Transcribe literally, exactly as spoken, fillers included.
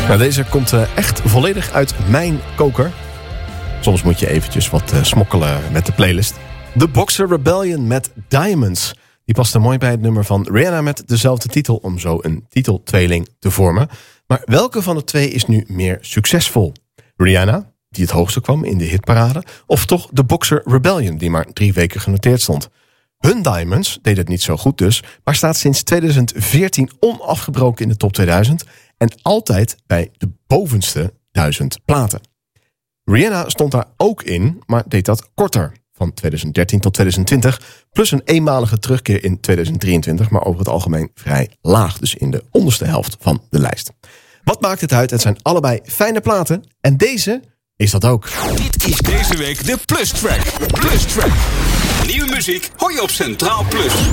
Nou, deze komt uh, echt volledig uit mijn koker. Soms moet je eventjes wat uh, smokkelen met de playlist. The Boxer Rebellion met Diamonds. Die past er mooi bij het nummer van Rihanna met dezelfde titel, om zo een titeltweeling te vormen. Maar welke van de twee is nu meer succesvol? Rihanna, die het hoogste kwam in de hitparade, of toch The Boxer Rebellion, die maar drie weken genoteerd stond? Hun Diamonds deed het niet zo goed dus, maar staat sinds twintig veertien onafgebroken in de top tweeduizend en altijd bij de bovenste duizend platen. Rihanna stond daar ook in, maar deed dat korter, van twintig dertien tot twintig twintig, plus een eenmalige terugkeer in twintig drieëntwintig, maar over het algemeen vrij laag, dus in de onderste helft van de lijst. Wat maakt het uit? Het zijn allebei fijne platen en deze is dat ook. Dit is deze week de Plus Track. Plus Track. Nieuwe muziek hoor je op Centraal Plus.